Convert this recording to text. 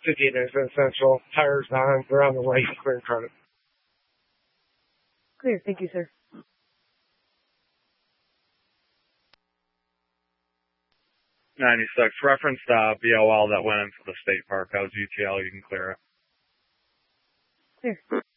Ticketing is essential. Tires on. They're on the way. Clear credit. Clear. Thank you, sir. 96. Reference BOL that went into the state park. That was UTL. You can clear it. Clear.